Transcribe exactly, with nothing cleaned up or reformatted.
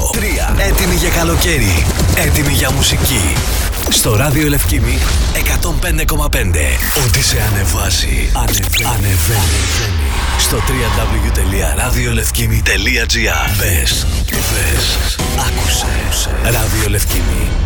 δύο, τρία. Έτοιμοι για καλοκαίρι. Έτοιμοι για μουσική. Στο ράδιο Λευκήμη εκατόν πέντε κόμμα πέντε. Ό,τι σε ανεβάζει, ανεβαίνει. ανεβαίνει. Στο double-u double-u double-u τελεία ραδιολευκήμη τελεία τζι άρ. Μπες, μπες, άκουσε. Ράδιο Λευκήμη.